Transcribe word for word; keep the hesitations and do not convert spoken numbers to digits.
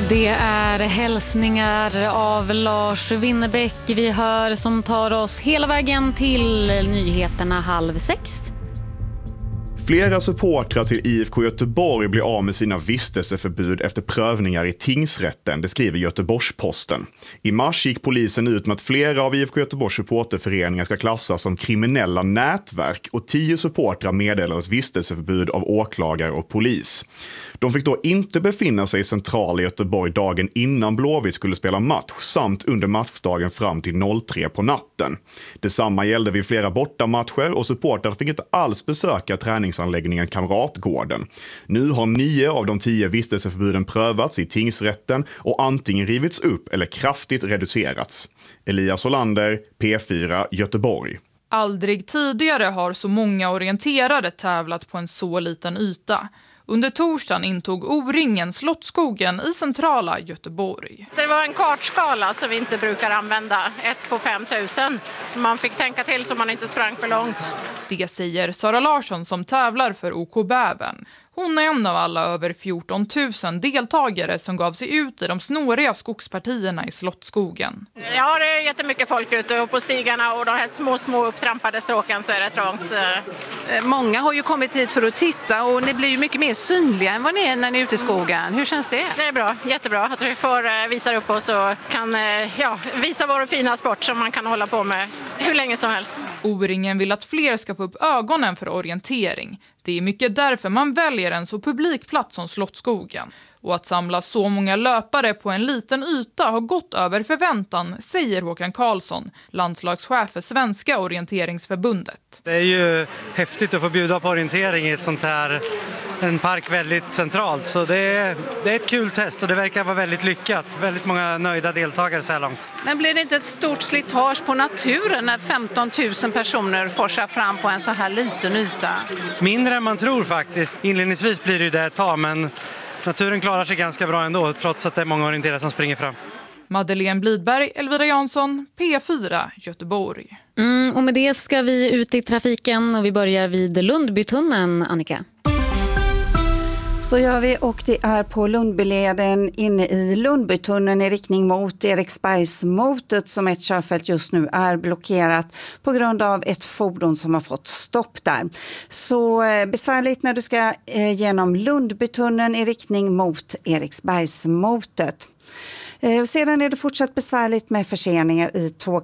Det är hälsningar av Lars Winnerbäck vi hör som tar oss hela vägen till nyheterna halv sex. Flera supportrar till I F K Göteborg blir av med sina vistelseförbud efter prövningar i tingsrätten, det skriver Göteborgs-Posten. I mars gick polisen ut med att flera av I F K Göteborgs supporterföreningar ska klassas som kriminella nätverk och tio supportrar meddelades vistelseförbud av åklagare och polis. De fick då inte befinna sig i centrala Göteborg dagen innan Blåvitt skulle spela match samt under matchdagen fram till tre på natten. Detsamma gällde vid flera bortamatcher och supportrar fick inte alls besöka träningsanläggningen Kamratgården. Nu har nio av de tio vistelseförbuden prövats i tingsrätten och antingen rivits upp eller kraftigt reducerats. Elias Olander, P fyra, Göteborg. Aldrig tidigare har så många orienterare tävlat på en så liten yta. Under torsdagen intog O-ringen Slottsskogen i centrala Göteborg. Det var en kartskala som vi inte brukar använda, ett på fem tusen. Så man fick tänka till så man inte sprang för långt. Det säger Sara Larsson som tävlar för O K Bäven. Hon är en av alla över fjorton tusen deltagare som gav sig ut i de snåriga skogspartierna i Slottsskogen. Ja, det är jättemycket folk ute och på stigarna och de här små, små upptrampade stråken så är det trångt. Många har ju kommit hit för att titta och ni blir ju mycket mer synliga än vad ni är när ni är ute i skogen. Hur känns det? Det är bra, jättebra att vi får visa upp oss och kan ja, visa vår fina sport som man kan hålla på med hur länge som helst. O-ringen vill att fler ska få upp ögonen för orientering. Det är mycket därför man väljer en så publikplats som Slottsskogen. Och att samla så många löpare på en liten yta har gått över förväntan, säger Håkan Karlsson, landslagschef för Svenska orienteringsförbundet. Det är ju häftigt att få bjuda på orientering i ett sånt här, en park väldigt centralt. Så det är, det är ett kul test och det verkar vara väldigt lyckat. Väldigt många nöjda deltagare så här långt. Men blir det inte ett stort slitage på naturen när femton tusen personer forsar fram på en så här liten yta? Mindre än man tror faktiskt. Inledningsvis blir det ju det ett tag, men naturen klarar sig ganska bra ändå trots att det är många orienterare som springer fram. Madeleine Blidberg, Elvira Jansson, P fyra, Göteborg. Mm, och med det ska vi ut i trafiken och vi börjar vid Lundbytunneln, Annika. Så gör vi och det är på Lundbyleden inne i Lundbytunneln i riktning mot Eriksbergsmotet som ett körfält just nu är blockerat på grund av ett fordon som har fått stopp där. Så besvärligt när du ska genom Lundbytunneln i riktning mot Eriksbergsmotet. Sedan är det fortsatt besvärligt med förseningar i tåg